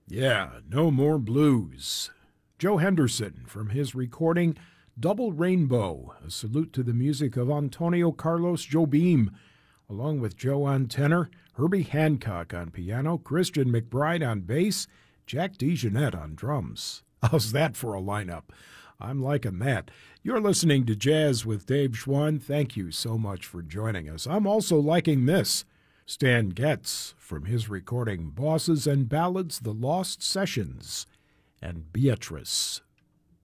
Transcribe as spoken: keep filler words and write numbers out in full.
Yeah, No More Blues. Joe Henderson from his recording Double Rainbow, a salute to the music of Antonio Carlos Jobim, along with Joe on tenor, Herbie Hancock on piano, Christian McBride on bass, Jack DeJohnette on drums. How's that for a lineup? I'm liking that. You're listening to Jazz with Dave Schwann. Thank you so much for joining us. I'm also liking this. Stan Getz from his recording Bosses and Ballads, The Lost Sessions, and Beatrice.